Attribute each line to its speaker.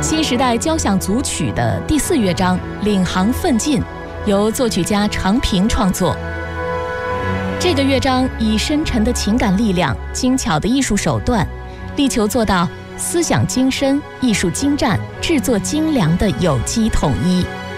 Speaker 1: 新时代交响组曲的第4乐章《领航奋进》由作曲家常平创作。这个乐章以深沉的情感力量、精巧的艺术手段，力求做到思想精深、艺术精湛、制作精良的有机统一。